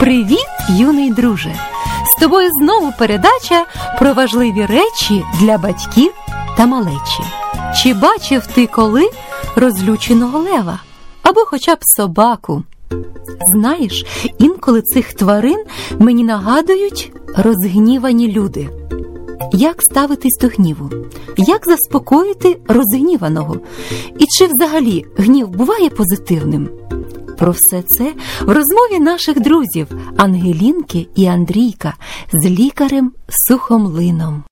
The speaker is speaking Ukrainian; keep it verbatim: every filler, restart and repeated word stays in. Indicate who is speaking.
Speaker 1: Привіт, юний друже! З тобою знову передача про важливі речі для батьків та малечі. Чи бачив ти коли розлюченого лева? Або хоча б собаку? Знаєш, інколи цих тварин мені нагадують розгнівані люди. Як ставитись до гніву? Як заспокоїти розгніваного? І чи взагалі гнів буває позитивним? Про все це в розмові наших друзів Ангелінки і Андрійка з лікарем Сухомлином.